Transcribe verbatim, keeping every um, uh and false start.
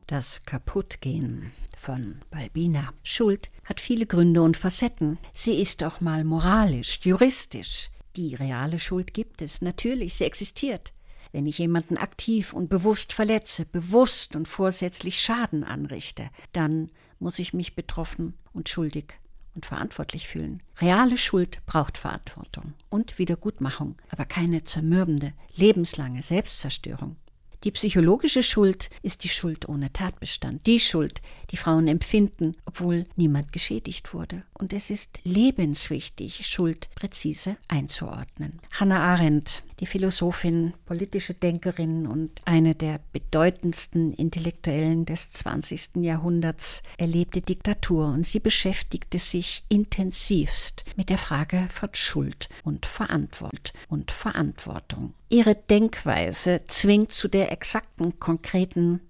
Das Kaputtgehen von Balbina. Schuld hat viele Gründe und Facetten. Sie ist auch mal moralisch, juristisch. Die reale Schuld gibt es, natürlich, sie existiert. Wenn ich jemanden aktiv und bewusst verletze, bewusst und vorsätzlich Schaden anrichte, dann muss ich mich betroffen und schuldig und verantwortlich fühlen. Reale Schuld braucht Verantwortung und Wiedergutmachung, aber keine zermürbende, lebenslange Selbstzerstörung. Die psychologische Schuld ist die Schuld ohne Tatbestand, die Schuld, die Frauen empfinden, obwohl niemand geschädigt wurde. Und es ist lebenswichtig, Schuld präzise einzuordnen. Hannah Arendt, die Philosophin, politische Denkerin und eine der bedeutendsten Intellektuellen des zwanzigsten Jahrhunderts, erlebte Diktatur und sie beschäftigte sich intensivst mit der Frage von Schuld und Verantwortung und Verantwortung. Ihre Denkweise zwingt zu der exakten, konkreten